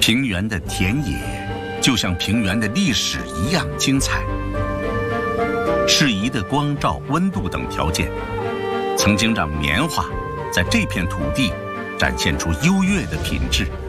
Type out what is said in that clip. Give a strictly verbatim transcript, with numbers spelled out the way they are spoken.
平原的田野就像平原的历史一样精彩。适宜的光照、温度等条件，曾经让棉花在这片土地展现出优越的品质。